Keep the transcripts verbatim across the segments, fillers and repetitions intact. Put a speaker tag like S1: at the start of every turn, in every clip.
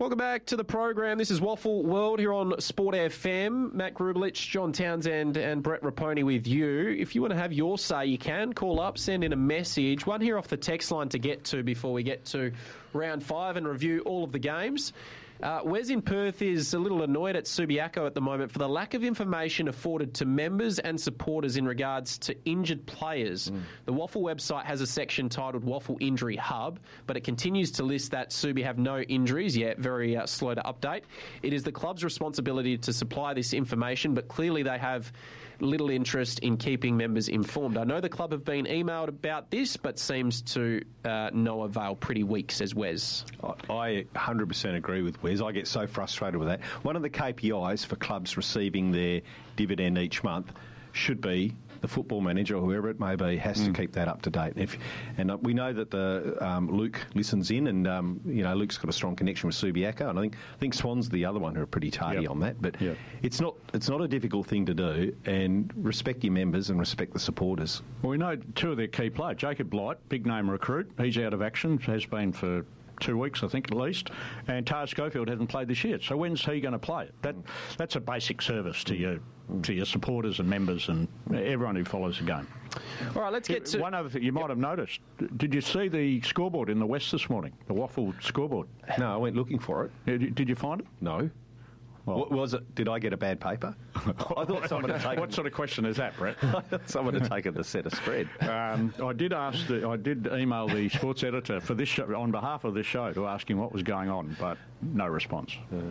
S1: Welcome back to the program. This is Waffle World here on Sport F M. Matt Grubelich, John Townsend and Brett Raponi with you. If you want to have your say, you can call up, send in a message. One here off the text line to get to before we get to round five and review all of the games. Uh, Wes in Perth is a little annoyed at Subiaco at the moment for the lack of information afforded to members and supporters in regards to injured players. Mm. The Waffle website has a section titled Waffle Injury Hub, but it continues to list that Subi have no injuries yet, very uh, slow to update. It is the club's responsibility to supply this information, but clearly they have little interest in keeping members informed. I know the club have been emailed about this, but seems to uh, no avail. Pretty weak, says Wes.
S2: I one hundred percent agree with Wes. I get so frustrated with that. One of the K P Is for clubs receiving their dividend each month should be the football manager or whoever it may be has mm. to keep that up to date. If, and we know that the um, Luke listens in, and um, you know Luke's got a strong connection with Subiaco, and I think I think Swan's the other one who are pretty tardy yep. on that. But yep. it's not it's not a difficult thing to do, and respect your members and respect the supporters.
S3: Well, we know two of their key players, Jacob Blight, big name recruit. He's out of action, has been for two weeks, I think, at least. And Tar Schofield hasn't played this year. So when's he going to play? That That's a basic service to your, to your supporters and members and everyone who follows the game.
S1: All right, let's get to...
S3: One other thing you might yep. have noticed. Did you see the scoreboard in the West this morning? The Waffle scoreboard?
S2: No, I went looking for it.
S3: Did you find it?
S2: No. Well, what was it? Did I get a bad paper? I thought someone had taken...
S3: What sort of question is that, Brett?
S2: I thought someone had taken the set of spread.
S3: Um, I did ask. The, I did email the sports editor for this show, on behalf of this show, to ask him what was going on, but no response. Uh.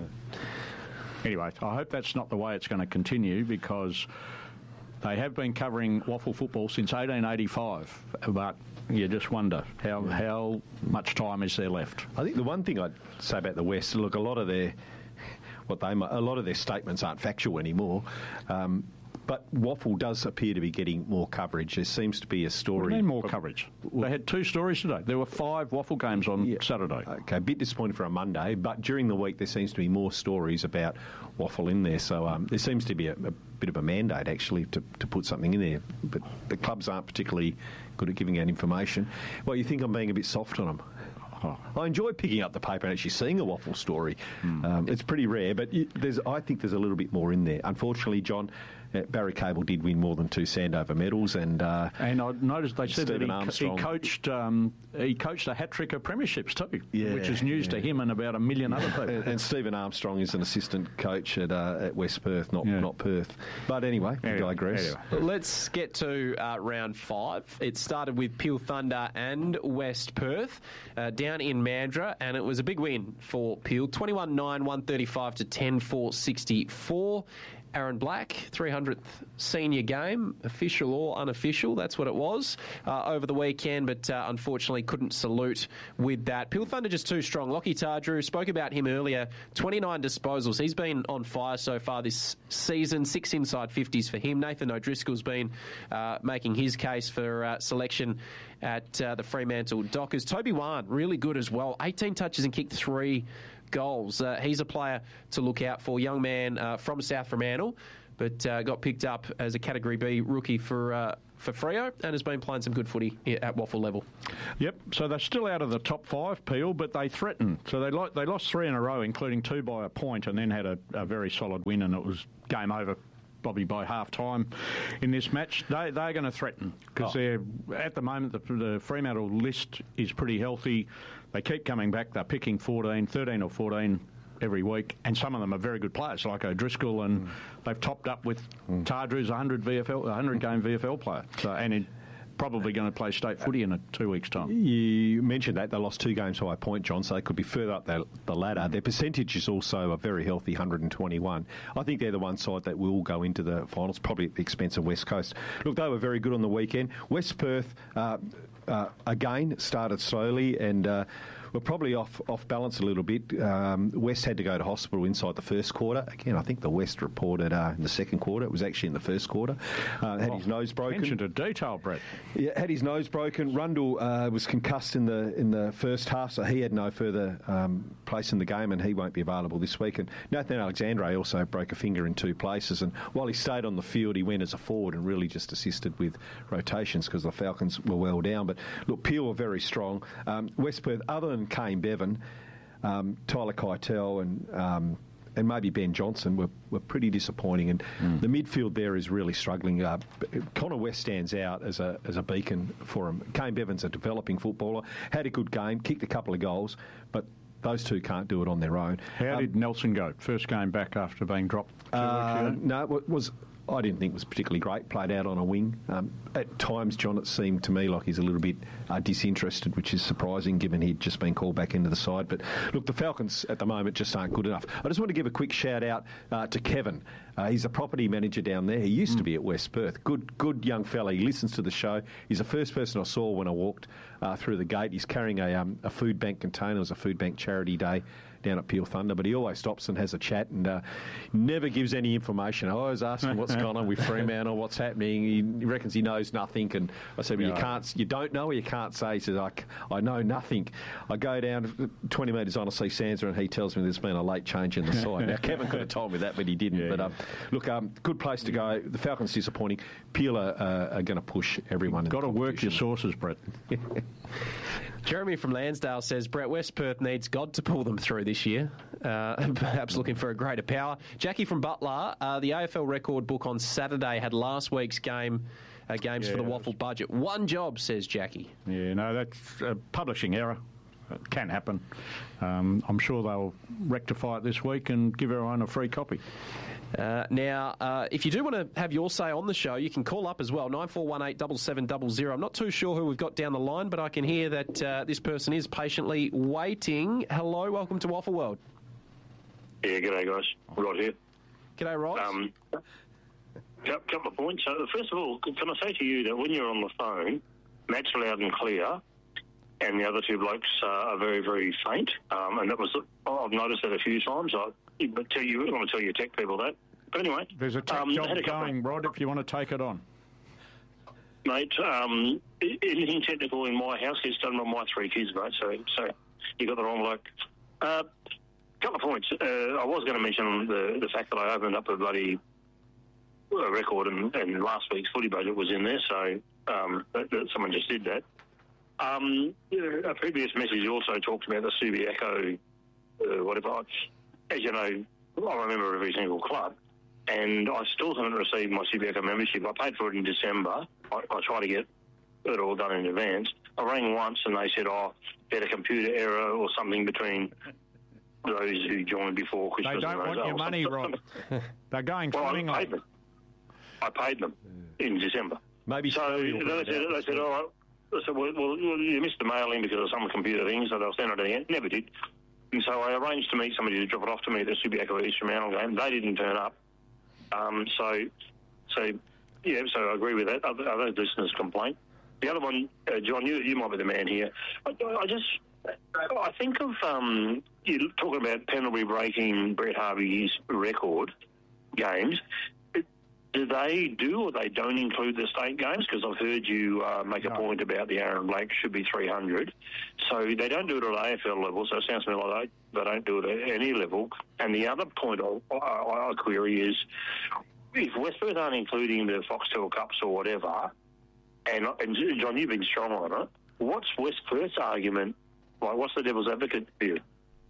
S3: Anyway, I hope that's not the way it's going to continue, because they have been covering Waffle football since eighteen eighty-five, but you just wonder how how much time is there left.
S2: I think the one thing I'd say about the West, look, a lot of their what they a lot of their statements aren't factual anymore. Um, But Waffle does appear to be getting more coverage. There seems to be a story...
S3: What do you mean more coverage? They had two stories today. There were five Waffle games on yeah. Saturday.
S2: Okay, a bit disappointing for a Monday, but during the week there seems to be more stories about Waffle in there. So um, there seems to be a, a bit of a mandate, actually, to, to put something in there. But the clubs aren't particularly good at giving out information. Well, you think I'm being a bit soft on them? Oh. I enjoy picking up the paper and actually seeing a Waffle story. Mm. Um, it's pretty rare, but there's, I think there's a little bit more in there. Unfortunately, John, uh, Barry Cable did win more than two Sandover medals, and uh,
S3: and I noticed they said
S2: Stephen
S3: that he, he coached um, he coached a hat trick of premierships too,
S2: yeah,
S3: which is news
S2: yeah.
S3: to him and about a million other people.
S2: and, and Stephen Armstrong is an assistant coach at uh, at West Perth, not yeah. not Perth. But anyway, we
S3: anyway,
S2: digress.
S3: Anyway.
S1: Let's get to uh, round five. It started with Peel Thunder and West Perth uh, down in Mandurah, and it was a big win for Peel, twenty-one nine, one thirty-five to ten four sixty-four. Aaron Black, three hundredth senior game, official or unofficial, that's what it was, uh, over the weekend, but uh, unfortunately couldn't salute with that. Peel Thunder just too strong. Lockie Tardrew, spoke about him earlier, twenty-nine disposals. He's been on fire so far this season, six inside fifties for him. Nathan O'Driscoll's been uh, making his case for uh, selection at uh, the Fremantle Dockers. Toby Wan, really good as well, eighteen touches and kicked three goals. Uh, he's a player to look out for, young man uh, from South Fremantle, but uh, got picked up as a Category B rookie for uh, for Freo and has been playing some good footy at Waffle level.
S3: Yep, so they're still out of the top five, Peel, but they threaten. So they lo- they lost three in a row, including two by a point, and then had a, a very solid win, and it was game over probably by half-time in this match. They, they're going to threaten because oh. they're at the moment, the, the Fremantle list is pretty healthy. They keep coming back. They're picking fourteen, thirteen or fourteen every week, and some of them are very good players, like O'Driscoll, and mm. they've topped up with mm. Tardrew's one hundred V F L, one hundred game V F L player. So, and it, probably going to play state footy in a two weeks' time.
S2: You mentioned that. They lost two games by a point, John, so they could be further up the, the ladder. Mm. Their percentage is also a very healthy one hundred twenty-one. I think they're the one side that will go into the finals, probably at the expense of West Coast. Look, they were very good on the weekend. West Perth, uh, uh, again, started slowly and... Uh, We're probably off off balance a little bit. Um, West had to go to hospital inside the first quarter. Again, I think the West reported uh, in the second quarter. It was actually in the first quarter. Uh, had oh, his nose broken.
S3: Attention to detail, Brett.
S2: Yeah, had his nose broken. Rundle uh, was concussed in the in the first half, so he had no further um, place in the game, and he won't be available this week. And Nathan Alexandre also broke a finger in two places. And while he stayed on the field, he went as a forward and really just assisted with rotations because the Falcons were well down. But look, Peel were very strong. Um, West Perth, other than Kane Bevan, um, Tyler Keitel and um, and maybe Ben Johnson were, were pretty disappointing. And mm. the midfield there is really struggling. Uh, Connor West stands out as a as a beacon for him. Kane Bevan's a developing footballer, had a good game, kicked a couple of goals, but those two can't do it on their own.
S3: How
S2: um,
S3: did Nelson go? First game back after being dropped?
S2: Uh, no, it was... I didn't think it was particularly great. Played out on a wing. Um, at times, John, it seemed to me like he's a little bit uh, disinterested, which is surprising given he'd just been called back into the side. But look, the Falcons at the moment just aren't good enough. I just want to give a quick shout out uh, to Kevin. Uh, he's a property manager down there. He used mm. to be at West Perth. Good, good young fella. He listens to the show. He's the first person I saw when I walked uh, through the gate. He's carrying a, um, a food bank container. It was a food bank charity day down at Peel Thunder, but he always stops and has a chat and uh, never gives any information. I always ask him what's going on with Fremantle, what's happening. He, he reckons he knows nothing, and I said, well, yeah. you can't, you don't know or you can't say. He says, I, I know nothing. I go down twenty metres on to see Sansa, and he tells me there's been a late change in the side. Now, Kevin could have told me that, but he didn't. Yeah, but um, look, um, good place to go. The Falcons disappointing. Peel are, uh, are going to push everyone.
S3: Got to work your sources, Brett.
S1: Jeremy from Lansdale says, Brett, West Perth needs God to pull them through this year, uh, perhaps looking for a greater power. Jackie from Butler, uh, the A F L record book on Saturday had last week's game, uh, games yeah, for the Waffle budget. One job, says Jackie.
S3: Yeah, no, that's a publishing error. It can happen. Um, I'm sure they'll rectify it this week and give everyone a free copy.
S1: Uh, now, uh, if you do want to have your say on the show, you can call up as well, nine four one eight, seven seven zero zero. I'm not too sure who we've got down the line, but I can hear that uh, this person is patiently waiting. Hello, welcome to Waffle World.
S4: Yeah, g'day guys. Rod here.
S1: G'day, Rod.
S4: Um, a couple of points. So, first of all, can I say to you that when you're on the phone, Matt's loud and clear, and the other two blokes uh, are very, very faint. Um, and that was, I've noticed that a few times. I but tell you, I want to tell you tech people that. But anyway,
S3: there's a tech
S4: um,
S3: job a going, Rod. If you want to take it on,
S4: mate. Um, anything technical in my house gets done by my three kids, mate. So, so you got the wrong bloke. A uh, couple of points. Uh, I was going to mention the the fact that I opened up a bloody uh, record, and, and last week's footy budget was in there. So um, that, that someone just did that. Um, a previous message also talked about the Subiaco, uh, whatever. As you know, I remember every single club, and I still haven't received my Subiaco membership. I paid for it in December. I, I tried to get it all done in advance. I rang once, and they said, oh, had a computer error or something between those who joined before Christmas.
S3: They don't want your money, Rob. They're going
S4: well,
S3: swimmingly.
S4: I paid them. I paid them in December.
S2: Maybe
S4: so. They said, they said, all right. I said, well, well, you missed the mailing because of some computer things, so they'll send it again. Never did. And so I arranged to meet somebody to drop it off to me at the Subiaco East Fremantle game. They didn't turn up. Um, so, so yeah, so I agree with that. Other, other listeners complain. The other one, uh, John, you, you might be the man here. I, I just, I think of, um, you talking about penalty breaking Brett Harvey's record games. Do they do or they don't include the state games? Because I've heard you uh, make a no. point about the Aaron Blake should be three hundred. So they don't do it at A F L level, so it sounds to me like they, they don't do it at any level. And the other point I, I, I query is, if West Perth aren't including the Foxtel Cups or whatever, and, and John, you've been strong on it, what's West Perth's argument? Like, what's the devil's advocate view?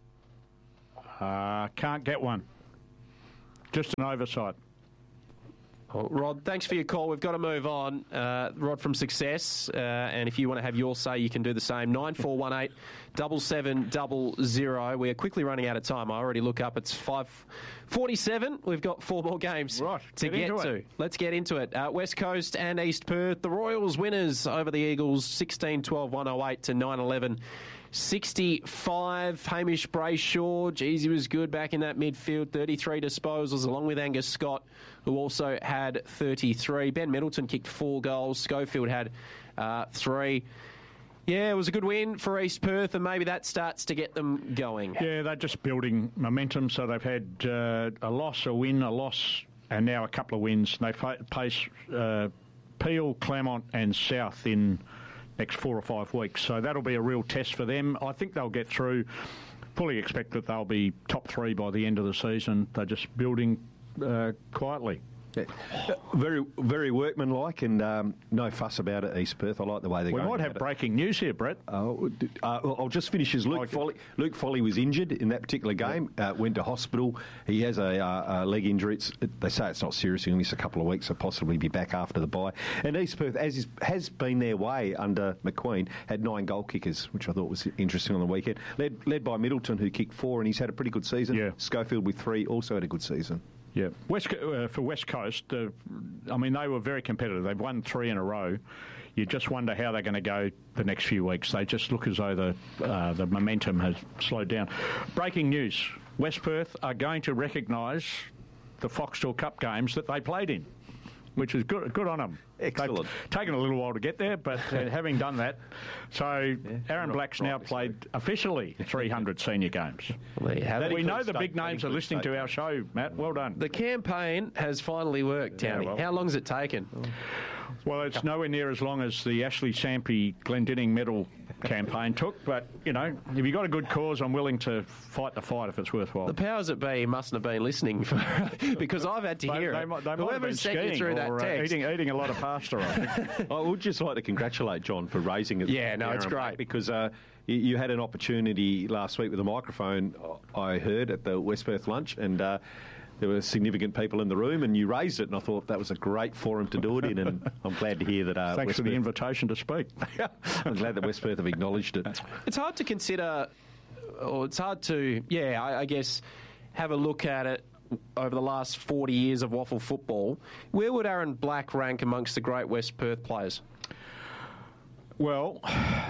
S3: Uh, can't get one. Just an oversight.
S1: Well, Rod, thanks for your call. We've got to move on. Uh, Rod from Success, uh, and if you want to have your say, you can do the same. nine four one eight, seven seven zero zero. We are quickly running out of time. I already look up. It's five forty-seven. We've got four more games
S3: right,
S1: to get, get to. It. Let's get into it. Uh, West Coast and East Perth. The Royals winners over the Eagles, sixteen twelve, one oh eight to nine eleven. sixty-five, Hamish Brayshaw, geez, he was good back in that midfield, thirty-three disposals, along with Angus Scott, who also had thirty-three. Ben Middleton kicked four goals. Schofield had uh, three. Yeah, it was a good win for East Perth, and maybe that starts to get them going.
S3: Yeah, they're just building momentum, so they've had uh, a loss, a win, a loss, and now a couple of wins. They face uh, Peel, Claremont and South in next four or five weeks. So that'll be a real test for them. I think they'll get through. Fully expect that they'll be top three by the end of the season. They're just building uh, quietly.
S2: Yeah. Very, very workmanlike and um, no fuss about it, East Perth. I like the way they're
S3: we
S2: going.
S3: We might have
S2: it.
S3: breaking news here, Brett.
S2: Uh, uh, I'll just finish as Luke
S3: like
S2: Foley. Luke Foley was injured in that particular game, uh, went to hospital. He has a, uh, a leg injury. It's, it, they say it's not serious. He'll miss a couple of weeks, so possibly be back after the bye. And East Perth, as is, has been their way under McQueen, had nine goal kickers, which I thought was interesting on the weekend. Led, led by Middleton, who kicked four, and he's had a pretty good season.
S3: Yeah.
S2: Schofield with three also had a good season.
S3: Yeah, West uh, for West Coast, uh, I mean, they were very competitive. They've won three in a row. You just wonder how they're going to go the next few weeks. They just look as though the uh, the momentum has slowed down. Breaking news, West Perth are going to recognise the Foxtel Cup games that they played in, which is good, good on them.
S2: Excellent.
S3: They've taken a little while to get there, but uh, having done that, so yeah, Aaron Black's now played so. officially three hundred senior games.
S1: Well, we
S3: know the big names are listening to our show, Matt. Well done.
S1: The campaign has finally worked, Townie. Yeah, well. How long has it taken?
S3: Well, it's nowhere near as long as the Ashley Sampi Glendinning medal campaign took, but, you know, if you've got a good cause, I'm willing to fight the fight if it's worthwhile.
S1: The powers that be mustn't have been listening for, because I've had to
S3: they,
S1: hear
S3: they,
S1: it.
S3: They, they
S1: Whoever sent you through that
S3: or,
S1: text.
S3: Uh, eating, eating a lot of pasta, I think.
S2: I would just like to congratulate John for raising it.
S1: Yeah, no, it's great.
S2: Because uh, you, you had an opportunity last week with a microphone, I heard, at the West Perth lunch, and uh, there were significant people in the room, and you raised it, and I thought that was a great forum to do it in, and I'm glad to hear that. Uh,
S3: Thanks
S2: West
S3: for the
S2: Perth,
S3: invitation to speak.
S2: I'm glad that West Perth have acknowledged it.
S1: It's hard to consider, or it's hard to, yeah, I, I guess, have a look at it over the last forty years of waffle football. Where would Aaron Black rank amongst the great West Perth players?
S3: Well,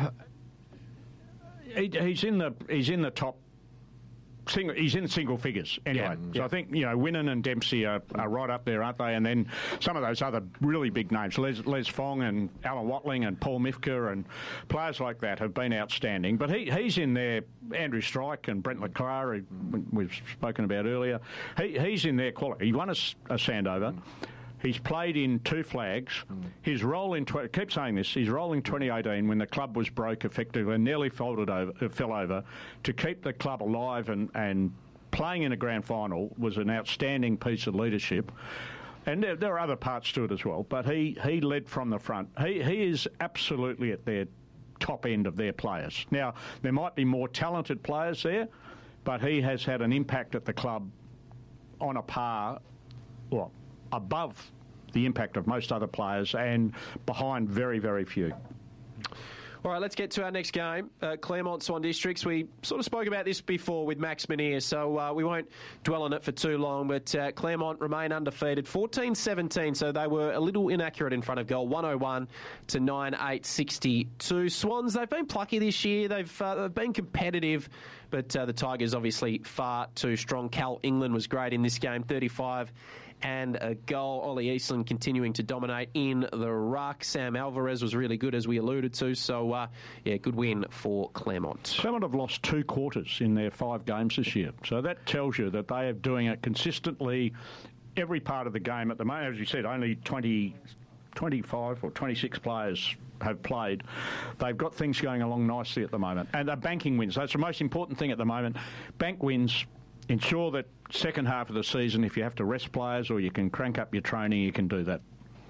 S3: he, he's in the he's in the top. Single, he's in single figures anyway.
S1: Yeah,
S3: so
S1: yeah.
S3: I think, you know, Winnan and Dempsey are, are right up there, aren't they? And then some of those other really big names, Les, Les Fong and Alan Watling and Paul Mifka and players like that have been outstanding. But he, he's in there, Andrew Strike and Brent Leclerc, who we've spoken about earlier. He, he's in their quality. He won a, a Sandover. He's played in two flags. Mm. His role in, tw- keep saying this, his role in twenty eighteen when the club was broke effectively and nearly folded over, uh, fell over, to keep the club alive and, and playing in a grand final was an outstanding piece of leadership. And there, there are other parts to it as well, but he, he led from the front. He, he is absolutely at their top end of their players. Now, there might be more talented players there, but he has had an impact at the club on a par, well, above the impact of most other players and behind very, very few.
S1: All right, let's get to our next game. Uh, Claremont Swan Districts. We sort of spoke about this before with Max Menier, so uh, we won't dwell on it for too long. But uh, Claremont remain undefeated, fourteen seventeen, so they were a little inaccurate in front of goal, one oh one to nine eight sixty-two. Swans, they've been plucky this year. They've, uh, they've been competitive, but uh, the Tigers obviously far too strong. Cal England was great in this game, thirty-five and a goal. Ollie Eastland continuing to dominate in the ruck. Sam Alvarez was really good, as we alluded to. So, uh, yeah, good win for Claremont.
S3: Claremont have lost two quarters in their five games this year. So that tells you that they are doing it consistently every part of the game at the moment. As you said, only twenty, twenty-five or twenty-six players have played. They've got things going along nicely at the moment. And they're banking wins. That's the most important thing at the moment. Bank wins. Ensure that second half of the season, if you have to rest players or you can crank up your training, you can do that.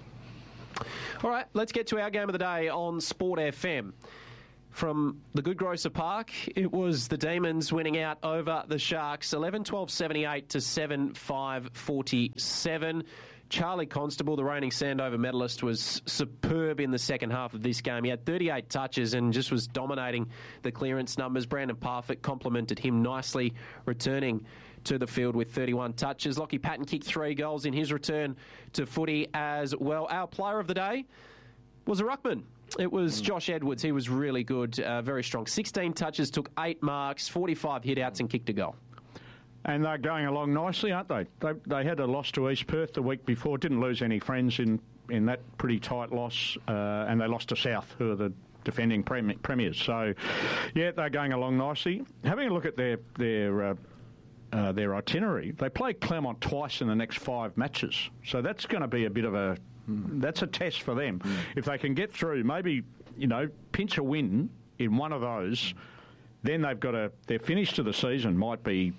S1: All right, let's get to our game of the day on Sport F M. From the Good Grocer Park, it was the Demons winning out over the Sharks, eleven twelve seventy-eight to seven five forty-seven. Charlie Constable, the reigning Sandover medalist, was superb in the second half of this game. He had thirty-eight touches and just was dominating the clearance numbers. Brandon Parfitt complimented him nicely, returning to the field with thirty-one touches. Lockie Patton kicked three goals in his return to footy as well. Our player of the day was a ruckman. It was Josh Edwards. He was really good, uh, very strong. sixteen touches, took eight marks, forty-five hit-outs and kicked a goal.
S3: And they're going along nicely, aren't they? They, they had a loss to East Perth the week before, didn't lose any friends in, in that pretty tight loss, uh, and they lost to South, who are the defending premi- premiers. So, yeah, they're going along nicely. Having a look at their their uh, uh, their itinerary, they play Claremont twice in the next five matches. So that's going to be a bit of a mm. that's a test for them. Mm. If they can get through, maybe, you know, pinch a win in one of those, then they've got a their finish to the season might be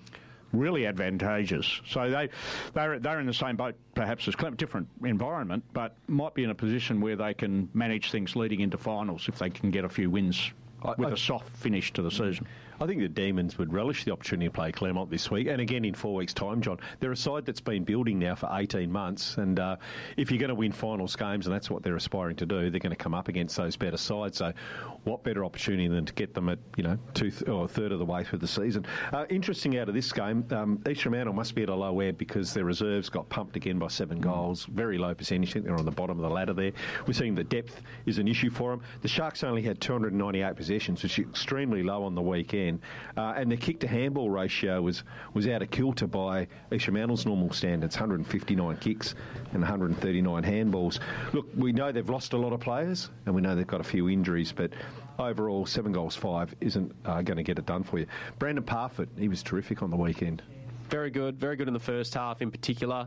S3: really advantageous. So they, they're, they're in the same boat perhaps as Clement, different environment, but might be in a position where they can manage things leading into finals if they can get a few wins with I, I, a soft finish to the season.
S2: I think the Demons would relish the opportunity to play Claremont this week, and again in four weeks' time, John. They're a side that's been building now for eighteen months, and uh, if you're going to win finals games, and that's what they're aspiring to do, they're going to come up against those better sides. So, what better opportunity than to get them at you know two th- or a third of the way through the season? Uh, interesting out of this game, um, East Fremantle must be at a low ebb because their reserves got pumped again by seven goals, very low percentage. I think they're on the bottom of the ladder there. We're seeing the depth is an issue for them. The Sharks only had two hundred ninety-eight possessions, which is extremely low on the weekend, uh, and the kick to handball ratio was, was out of kilter by East Fremantle's normal standards, one hundred fifty-nine kicks and one hundred thirty-nine handballs. Look, we know they've lost a lot of players and we know they've got a few injuries, but overall, seven goals, five isn't uh, going to get it done for you. Brandon Parfitt, he was terrific on the weekend.
S1: Very good, very good in the first half in particular,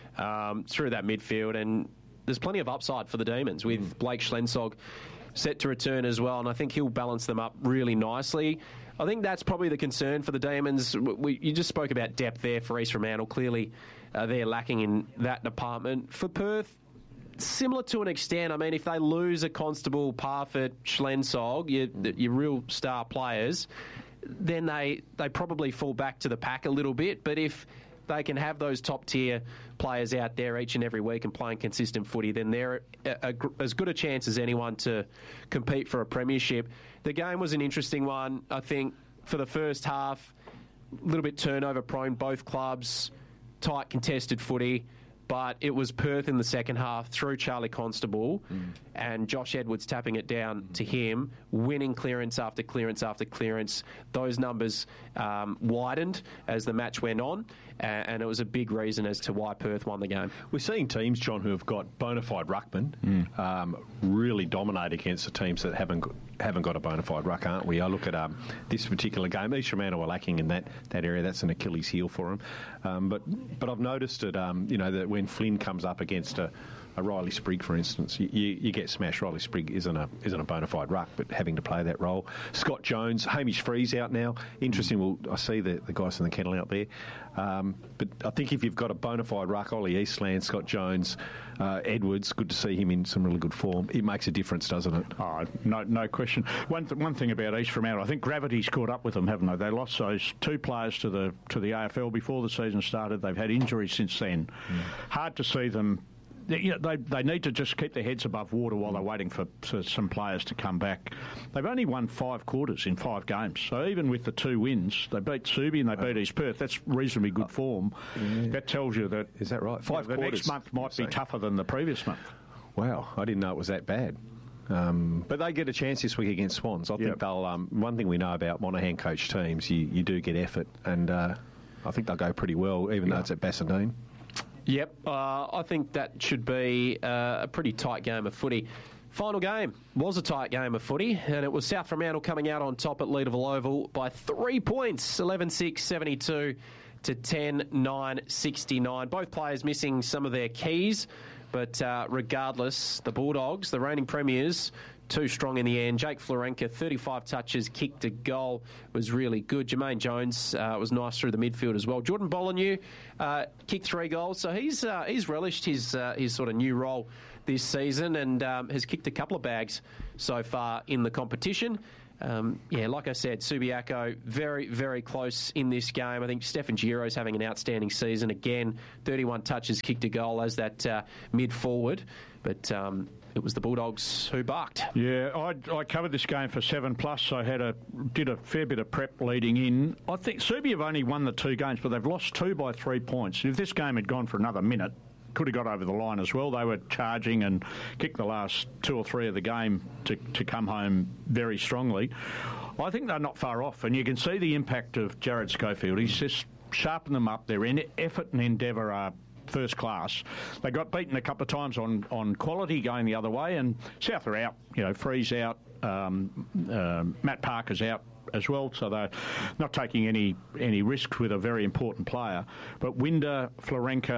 S1: um, through that midfield, and there's plenty of upside for the Demons with mm. Blake Schlensog set to return as well, and I think he'll balance them up really nicely. I think that's probably the concern for the Demons. We, you just spoke about depth there for East Fremantle. Clearly, uh, they're lacking in that department. For Perth, similar to an extent. I mean, if they lose a Constable, Parfitt, Schlensog, your, your real star players, then they, they probably fall back to the pack a little bit. But if they can have those top-tier players out there each and every week and playing consistent footy, then they're a, a, as good a chance as anyone to compete for a premiership. The game was an interesting one. I think for the first half, a little bit turnover-prone, both clubs, tight contested footy, but it was Perth in the second half through Charlie Constable mm. and Josh Edwards tapping it down to him, winning clearance after clearance after clearance. Those numbers um, widened as the match went on, and it was a big reason as to why Perth won the game.
S2: We're seeing teams, John, who have got bona fide ruckmen mm. um, really dominate against the teams that haven't got, haven't got a bona fide ruck, aren't we? I look at um, this particular game. East Fremantle are lacking in that, that area. That's an Achilles heel for them. Um, but but I've noticed it, um, you know, that when Flynn comes up against a, a Riley Sprigg, for instance, you, you, you get smashed. Riley Sprigg isn't a isn't a bona fide ruck, but having to play that role. Scott Jones, Hamish Freeze out now. Interesting. Well, I see the, the guys in the kennel out there. Um, but I think if you've got a bona fide ruck, Ollie Eastland, Scott Jones, uh, Edwards, good to see him in some really good form. It makes a difference, doesn't it?
S3: Oh, no, no question. One th- one thing about East Fremantle, I think gravity's caught up with them, haven't they? They lost those two players to the to the A F L before the season started. They've had injuries since then. Mm. Hard to see them. They, you know, they they need to just keep their heads above water while they're waiting for, for some players to come back. They've only won five quarters in five games, so even with the two wins, they beat Subi and they beat East Perth. That's reasonably good form. Yeah. That tells you that
S2: is that right? Five
S3: you know, the
S2: quarters.
S3: Next month might be tougher than the previous month.
S2: Wow, I didn't know it was that bad. Um, but they get a chance this week against Swans. I yep. think they'll. Um, one thing we know about Monaghan coach teams, you, you do get effort, and uh, I think they'll go pretty well, even yeah. though it's at Bassendean.
S1: Yep, uh, I think that should be uh, a pretty tight game of footy. Final game was a tight game of footy, and it was South Fremantle coming out on top at Leederville Oval by three points, eleven six seventy-two to ten nine sixty-nine. Both players missing some of their keys, but uh, regardless, the Bulldogs, the reigning premiers, too strong in the end. Jake Florenka, thirty-five touches, kicked a goal, was really good. Jermaine Jones uh, was nice through the midfield as well. Jordan Bolanew uh, kicked three goals, so he's uh, he's relished his uh, his sort of new role this season and um, has kicked a couple of bags so far in the competition. Um, yeah, like I said, Subiaco very, very close in this game. I think Stefan Giro's having an outstanding season. Again, thirty-one touches, kicked a goal as that uh, mid-forward. But um, it was the Bulldogs who barked.
S3: Yeah, I, I covered this game for seven plus, so I had a did a fair bit of prep leading in. I think Subi have only won the two games, but they've lost two by three points. If this game had gone for another minute, could have got over the line as well. They were charging and kicked the last two or three of the game to, to come home very strongly. I think they're not far off, and you can see the impact of Jared Schofield. He's just sharpened them up. Their effort and endeavour are first class. They got beaten a couple of times on, on quality going the other way, and South are out. You know, Freeze out, um, uh, Matt Parker's out as well, so they're not taking any any risks with a very important player. But Winder, Florenka,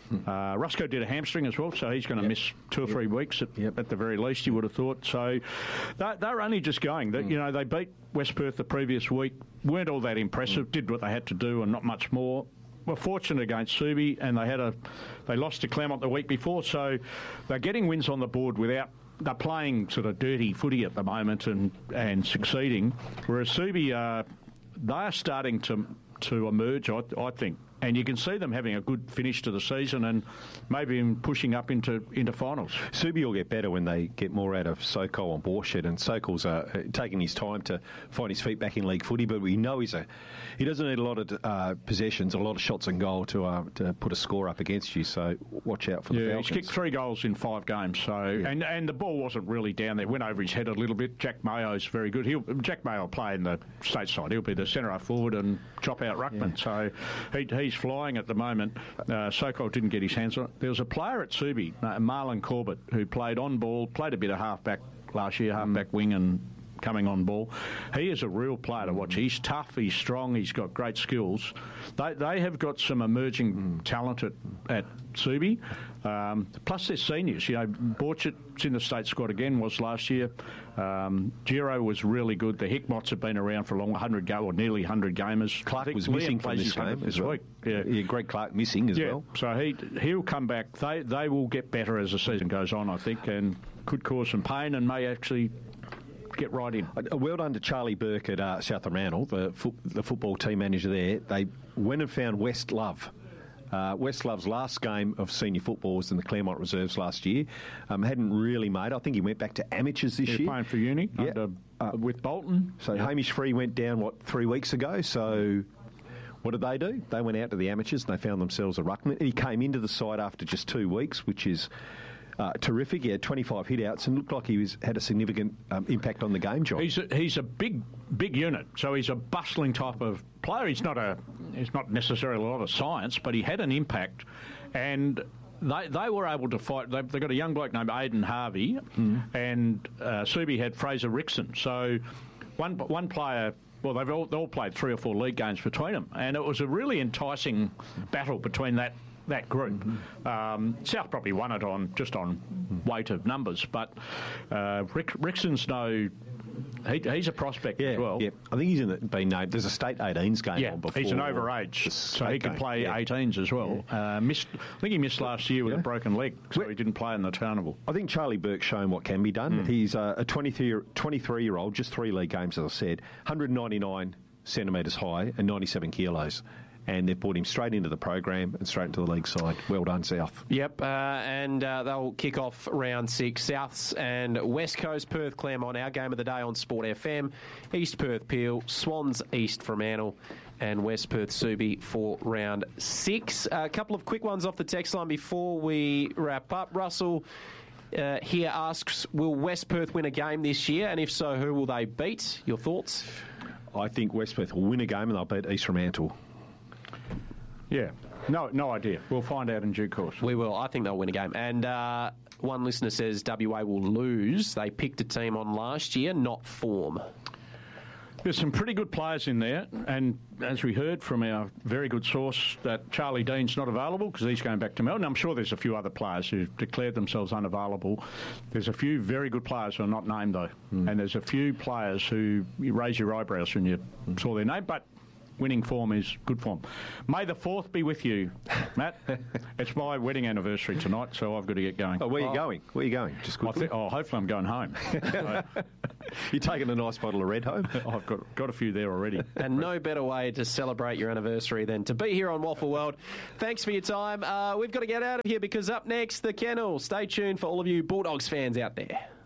S3: Uh, Rusco did a hamstring as well, so he's going to
S2: Yep.
S3: miss two or three
S2: Yep.
S3: weeks at,
S2: Yep.
S3: at the very least, you would have thought. So they're, they're only just going. That, You know, they beat West Perth the previous week, weren't all that impressive, did what they had to do and not much more. Were fortunate against Subi, and they had a they lost to Claremont the week before, so they're getting wins on the board without. They're playing sort of dirty footy at the moment and, and succeeding, whereas Subi, uh, they're starting to to emerge, I, I think. And you can see them having a good finish to the season and maybe even pushing up into into finals.
S2: Subi will get better when they get more out of Sokol on Borshed, and Sokol's uh, taking his time to find his feet back in league footy, but we know he's a he doesn't need a lot of uh, possessions, a lot of shots and goal to uh, to put a score up against you, so watch out for the
S3: Yeah,
S2: Falcons.
S3: he's kicked three goals in five games, so
S2: Yeah.
S3: and and the ball wasn't really down there. Went over his head a little bit. Jack Mayo's very good. He'll Jack Mayo will play in the state side. He'll be the centre half forward and chop out ruckman. So he, he's flying at the moment. Uh, Sokol didn't get his hands on it. There was a player at Subi, uh, Marlon Corbett, who played on ball, played a bit of halfback last year, halfback wing and coming on ball. He is a real player to watch. He's tough, he's strong, he's got great skills. They they have got some emerging talent at, at Subi. Um, plus they're seniors. You know, Borchett's in the state squad again, was last year. Um, Giro was really good. The Hickmots have been around for a long one hundred go or nearly one hundred gamers. I
S2: Clark
S3: think
S2: was
S3: Liam
S2: missing from
S3: plays
S2: this
S3: his hundredth
S2: game
S3: this
S2: as well.
S3: week. Yeah.
S2: yeah, Greg Clark missing as
S3: Yeah,
S2: well.
S3: so he he'll come back. They they will get better as the season goes on, I think, and could cause some pain and may actually get right in.
S2: Uh, Well done to Charlie Burke at uh, South Fremantle, the, fo- the football team manager there. They went and found West Love. Uh, West Love's last game of senior football was in the Claremont Reserves last year. Um, hadn't really made. I think he went back to amateurs this
S3: They're
S2: year.
S3: playing for uni
S2: Yeah.
S3: under,
S2: Uh,
S3: with Bolton.
S2: So
S3: Yeah.
S2: Hamish Free went down, what, three weeks ago? So what did they do? They went out to the amateurs and they found themselves a ruckman. He came into the side after just two weeks, which is uh, terrific. He had twenty-five hit-outs and looked like he was had a significant um, impact on the game, John.
S3: He's a, he's a big big unit, so he's a bustling type of player. He's not a he's not necessarily a lot of science, but he had an impact, and they they were able to fight. They've, they've got a young bloke named Aidan Harvey, mm. and uh, Subi had Fraser Rickson. So one one player. Well, they've all, they all played three or four league games between them, and it was a really enticing battle between that. That group. Mm-hmm. Um, South probably won it on just on weight of numbers, but uh, Rick, Rickson's no. He, he's a prospect
S2: yeah,
S3: as well.
S2: Yeah, I think he's in the, been named. There's a state eighteens game
S3: Yeah,
S2: on before.
S3: he's an overage,
S2: the
S3: so he
S2: state
S3: can
S2: game.
S3: play
S2: Yeah.
S3: eighteens as well. Yeah. Uh, missed, I think he missed last year with
S2: Yeah.
S3: a broken leg, so
S2: Where-
S3: he didn't play in the carnival.
S2: I think Charlie Burke's shown what can be done.
S3: Mm.
S2: He's uh, a twenty-three-year-old, just three league games, as I said, one hundred ninety-nine centimetres high and ninety-seven kilos. And they've brought him straight into the program and straight into the league side. Well done, South.
S1: Yep, uh, and uh, they'll kick off round six. Souths and West Coast, Perth, Claremont, our game of the day on Sport F M. East Perth, Peel, Swans, East Fremantle, and West Perth, Subi for round six. A couple of quick ones off the text line before we wrap up. Russell uh, here asks, will West Perth win a game this year? And if so, who will they beat? Your thoughts?
S2: I think West Perth will win a game and they'll beat East Fremantle.
S3: Yeah, no, no idea. We'll find out in due course.
S1: We will. I think they'll win a game. And uh, one listener says W A will lose. They picked a team on last year, not form.
S3: There's some pretty good players in there, and as we heard from our very good source, that Charlie Dean's not available because he's going back to Melbourne. I'm sure there's a few other players who've declared themselves unavailable. There's a few very good players who are not named, though, mm. and there's a few players who you raise your eyebrows when you mm. saw their name, but winning form is good form. May the fourth be with you, Matt. It's my wedding anniversary tonight, so I've got to get going.
S2: Oh, where are you going? Where are you going? Just
S3: I think, oh, hopefully I'm going home. So,
S2: you're taking a nice bottle of red home?
S3: I've got got a few there already.
S1: And no better way to celebrate your anniversary than to be here on Waffle World. Thanks for your time. Uh, we've got to get out of here because up next, the Kennel. Stay tuned for all of you Bulldogs fans out there.